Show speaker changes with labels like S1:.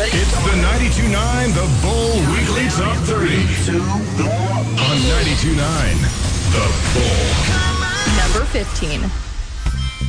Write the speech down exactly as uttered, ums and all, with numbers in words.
S1: ready?
S2: It's the ninety-two point nine The Bull Weekly Top thirty. On ninety-two point nine The Bull.
S1: Number fifteen.